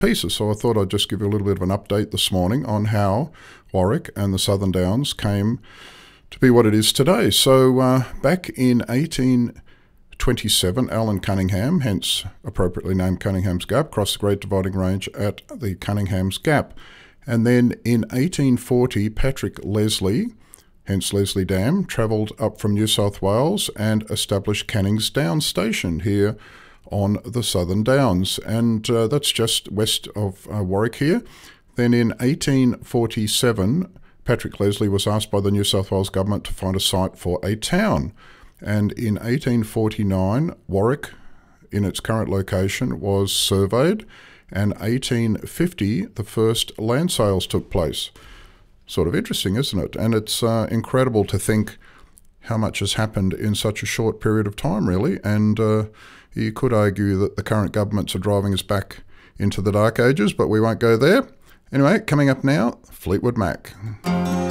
pieces. So I thought I'd just give you a little bit of an update this morning on how Warwick and the Southern Downs came to be what it is today. So back in 1827, Allan Cunningham, hence appropriately named Cunningham's Gap, crossed the Great Dividing Range at the Cunningham's Gap. And then in 1840, Patrick Leslie, hence Leslie Dam, travelled up from New South Wales and established Canning's Downs Station here on the Southern Downs, and that's just west of Warwick here. Then in 1847, Patrick Leslie was asked by the New South Wales government to find a site for a town, and in 1849, Warwick, in its current location, was surveyed, and 1850, the first land sales took place. Sort of interesting, isn't it? And it's incredible to think how much has happened in such a short period of time, really, and you could argue that the current governments are driving us back into the dark ages, but we won't go there. Anyway, coming up now, Fleetwood Mac.